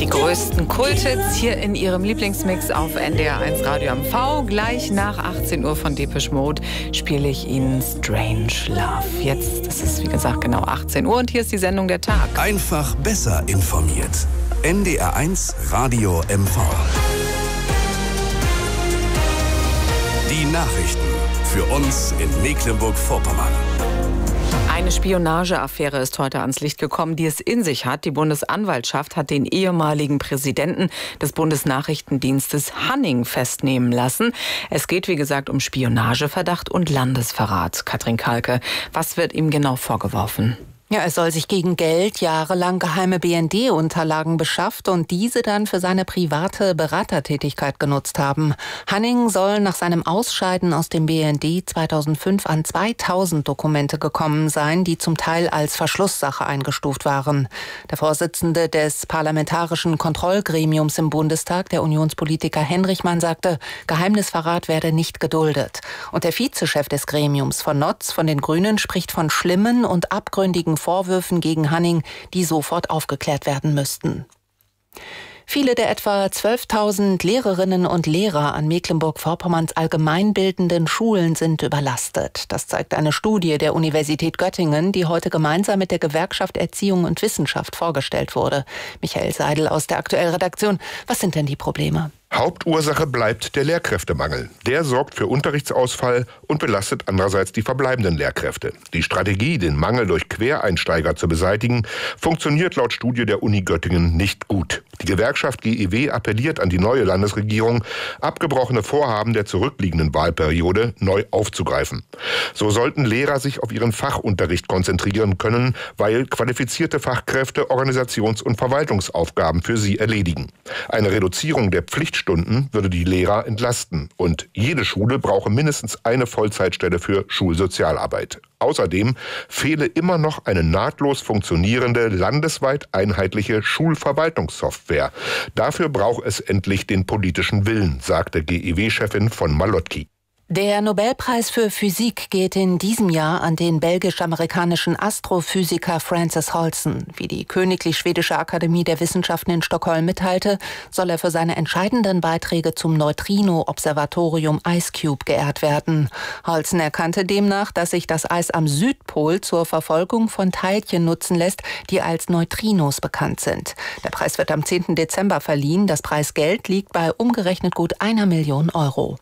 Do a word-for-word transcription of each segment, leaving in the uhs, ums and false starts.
Die größten Kulthits hier in ihrem Lieblingsmix auf N D R eins Radio M V. Gleich nach achtzehn Uhr von Depeche Mode spiele ich Ihnen Strange Love. Jetzt ist es, wie gesagt, genau achtzehn Uhr und hier ist die Sendung Der Tag. Einfach besser informiert. N D R eins Radio M V. Die Nachrichten für uns in Mecklenburg-Vorpommern. Eine Spionageaffäre ist heute ans Licht gekommen, die es in sich hat. Die Bundesanwaltschaft hat den ehemaligen Präsidenten des Bundesnachrichtendienstes Hanning festnehmen lassen. Es geht, wie gesagt, um Spionageverdacht und Landesverrat. Katrin Kalke, was wird ihm genau vorgeworfen? Ja, er soll sich gegen Geld jahrelang geheime B N D-Unterlagen beschafft und diese dann für seine private Beratertätigkeit genutzt haben. Hanning soll nach seinem Ausscheiden aus dem B N D zweitausendfünf an zweitausend Dokumente gekommen sein, die zum Teil als Verschlusssache eingestuft waren. Der Vorsitzende des Parlamentarischen Kontrollgremiums im Bundestag, der Unionspolitiker Henrichmann, sagte, Geheimnisverrat werde nicht geduldet. Und der Vizechef des Gremiums von Notz von den Grünen spricht von schlimmen und abgründigen Vorwürfen gegen Hanning, die sofort aufgeklärt werden müssten. Viele der etwa zwölftausend Lehrerinnen und Lehrer an Mecklenburg-Vorpommerns allgemeinbildenden Schulen sind überlastet. Das zeigt eine Studie der Universität Göttingen, die heute gemeinsam mit der Gewerkschaft Erziehung und Wissenschaft vorgestellt wurde. Michael Seidel aus der Aktuell-Redaktion. Was sind denn die Probleme? Hauptursache bleibt der Lehrkräftemangel. Der sorgt für Unterrichtsausfall und belastet andererseits die verbleibenden Lehrkräfte. Die Strategie, den Mangel durch Quereinsteiger zu beseitigen, funktioniert laut Studie der Uni Göttingen nicht gut. Die Gewerkschaft G E W appelliert an die neue Landesregierung, abgebrochene Vorhaben der zurückliegenden Wahlperiode neu aufzugreifen. So sollten Lehrer sich auf ihren Fachunterricht konzentrieren können, weil qualifizierte Fachkräfte Organisations- und Verwaltungsaufgaben für sie erledigen. Eine Reduzierung der Pflicht Stunden würde die Lehrer entlasten und jede Schule brauche mindestens eine Vollzeitstelle für Schulsozialarbeit. Außerdem fehle immer noch eine nahtlos funktionierende, landesweit einheitliche Schulverwaltungssoftware. Dafür braucht es endlich den politischen Willen, sagte G E W-Chefin von Malotki. Der Nobelpreis für Physik geht in diesem Jahr an den belgisch-amerikanischen Astrophysiker Francis Holson. Wie die Königlich Schwedische Akademie der Wissenschaften in Stockholm mitteilte, soll er für seine entscheidenden Beiträge zum Neutrino-Observatorium IceCube geehrt werden. Holson erkannte demnach, dass sich das Eis am Südpol zur Verfolgung von Teilchen nutzen lässt, die als Neutrinos bekannt sind. Der Preis wird am zehnten Dezember verliehen. Das Preisgeld liegt bei umgerechnet gut einer Million Euro.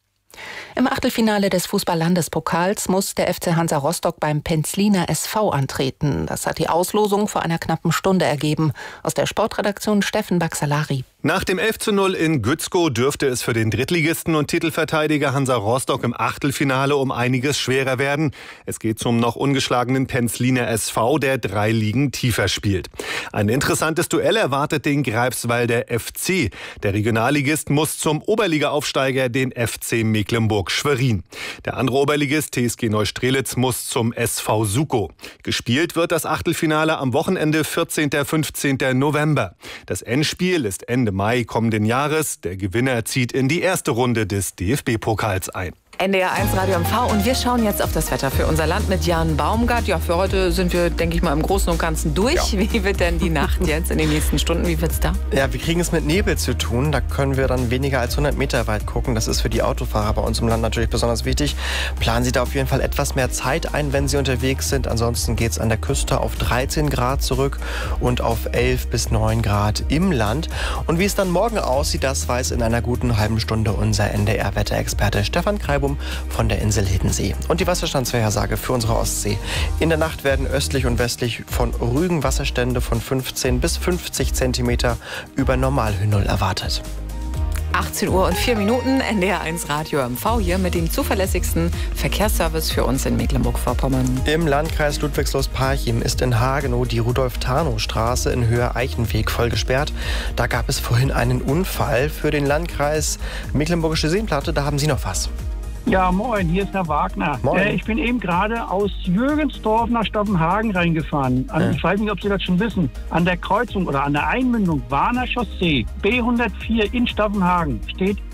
Im Achtelfinale des Fußball-Landespokals muss der F C Hansa Rostock beim Penzliner S V antreten. Das hat die Auslosung vor einer knappen Stunde ergeben. Aus der Sportredaktion Steffen Baxalari. Nach dem elf zu null in Gützkow dürfte es für den Drittligisten und Titelverteidiger Hansa Rostock im Achtelfinale um einiges schwerer werden. Es geht zum noch ungeschlagenen Penzliner S V, der drei Ligen tiefer spielt. Ein interessantes Duell erwartet den Greifswalder F C. Der Regionalligist muss zum Oberliga-Aufsteiger, den F C Mecklenburg-Schwerin. Der andere Oberligist, T S G Neustrelitz, muss zum S V Sukow. Gespielt wird das Achtelfinale am Wochenende vierzehnten und fünfzehnten November. Das Endspiel ist Ende Mai kommenden Jahres. Der Gewinner zieht in die erste Runde des D F B-Pokals ein. N D R eins Radio M V und wir schauen jetzt auf das Wetter für unser Land mit Jan Baumgart. Ja, für heute sind wir, denke ich mal, im Großen und Ganzen durch. Ja. Wie wird denn die Nacht jetzt in den nächsten Stunden? Wie wird's da? Ja, wir kriegen es mit Nebel zu tun. Da können wir dann weniger als hundert Meter weit gucken. Das ist für die Autofahrer bei uns im Land natürlich besonders wichtig. Planen Sie da auf jeden Fall etwas mehr Zeit ein, wenn Sie unterwegs sind. Ansonsten geht es an der Küste auf dreizehn Grad zurück und auf elf bis neun Grad im Land. Und wie es dann morgen aussieht, das weiß in einer guten halben Stunde unser N D R-Wetterexperte Stefan Kreibum von der Insel Hiddensee. Und die Wasserstandsvorhersage für unsere Ostsee. In der Nacht werden östlich und westlich von Rügen Wasserstände von fünfzehn bis fünfzig Zentimeter über Normalhöhe Null erwartet. achtzehn Uhr und vier Minuten, N D R eins Radio M V hier mit dem zuverlässigsten Verkehrsservice für uns in Mecklenburg-Vorpommern. Im Landkreis Ludwigslust-Parchim ist in Hagenow die Rudolf-Tarnow-Straße in Höhe Eichenweg voll gesperrt. Da gab es vorhin einen Unfall. Für den Landkreis Mecklenburgische Seenplatte, da haben Sie noch was. Ja, moin, hier ist Herr Wagner. Moin. Äh, ich bin eben gerade aus Jürgensdorf nach Stoppenhagen reingefahren. An, Ja. Ich weiß nicht, ob Sie das schon wissen. An der Kreuzung oder an der Einmündung Warner Chaussee B hundertvier in Stoppenhagen steht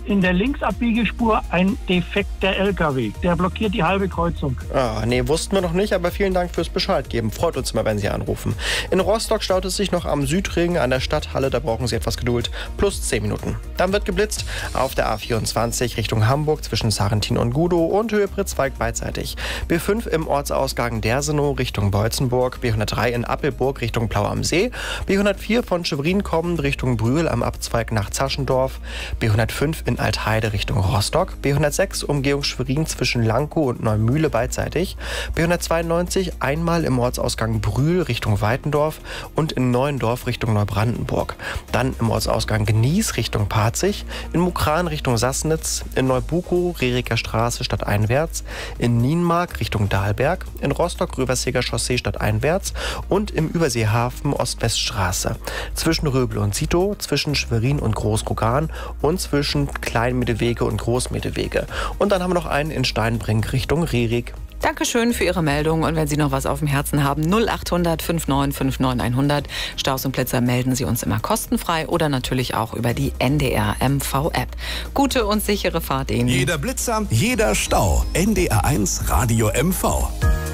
in der Linksabbiegelspur ein Defekt der L K W. Der blockiert die halbe Kreuzung. Ah, nee, wussten wir noch nicht, aber vielen Dank fürs Bescheid geben. Freut uns immer, wenn Sie anrufen. In Rostock staut es sich noch am Südring an der Stadthalle. Da brauchen Sie etwas Geduld. Plus zehn Minuten. Dann wird geblitzt auf der A vierundzwanzig Richtung Hamburg zwischen Sarrentin und Gudow und Höhe Pritzwalk beidseitig. B fünf im Ortsausgang Dersenow Richtung Beutzenburg. B hundertdrei in Appelburg Richtung Plau am See. B hundertvier von Schwerin kommend Richtung Brühl am Abzweig nach Zaschendorf. B hundertfünf in Altheide Richtung Rostock. B hundertsechs Umgehung Schwerin zwischen Lankow und Neumühle beidseitig. B hundertzweiundneunzig einmal im Ortsausgang Brühl Richtung Weitendorf und in Neuendorf Richtung Neubrandenburg. Dann im Ortsausgang Gnies Richtung Parzig. In Mukran Richtung Sassnitz. In Neubukow Reriker Straße stadteinwärts. In Nienmark Richtung Dahlberg. In Rostock Röverseger Chaussee stadteinwärts. Und im Überseehafen Ost-West-Straße. Zwischen Röbel und Sito, zwischen Schwerin und Großkrogan und zwischen Kleinmedewege und Großmedewege. Und dann haben wir noch einen in Steinbrink Richtung Rerik. Dankeschön für Ihre Meldung. Und wenn Sie noch was auf dem Herzen haben, null acht hundert neunundfünfzig neunundfünfzig hundert. Staus und Blitzer melden Sie uns immer kostenfrei oder natürlich auch über die N D R M V-App. Gute und sichere Fahrt Ihnen. Jeder Blitzer, jeder Stau. N D R eins Radio M V.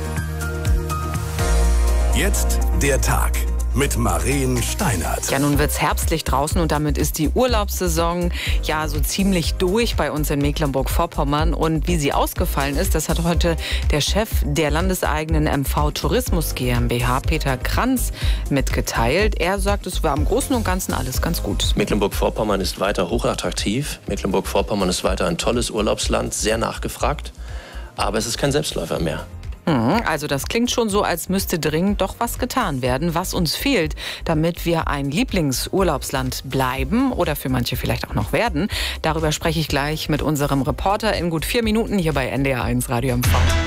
Jetzt der Tag mit Maren Steinert. Ja, nun wird's herbstlich draußen und damit ist die Urlaubssaison ja so ziemlich durch bei uns in Mecklenburg-Vorpommern. Und wie sie ausgefallen ist, das hat heute der Chef der landeseigenen M V Tourismus GmbH, Peter Kranz, mitgeteilt. Er sagt, es war im Großen und Ganzen alles ganz gut. Mecklenburg-Vorpommern ist weiter hochattraktiv. Mecklenburg-Vorpommern ist weiter ein tolles Urlaubsland, sehr nachgefragt. Aber es ist kein Selbstläufer mehr. Also das klingt schon so, als müsste dringend doch was getan werden, was uns fehlt, damit wir ein Lieblingsurlaubsland bleiben oder für manche vielleicht auch noch werden. Darüber spreche ich gleich mit unserem Reporter in gut vier Minuten hier bei N D R eins Radio M V.